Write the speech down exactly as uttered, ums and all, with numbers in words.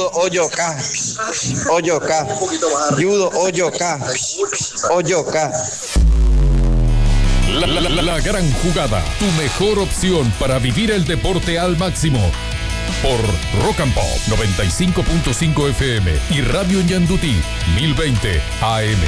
Oyoka. Oyoka. Judo Oyoka. Oyoka. La, la, la, la gran jugada, tu mejor opción para vivir el deporte al máximo. Por Rock and Pop noventa y cinco punto cinco F M y Radio Ñandutí mil veinte A M.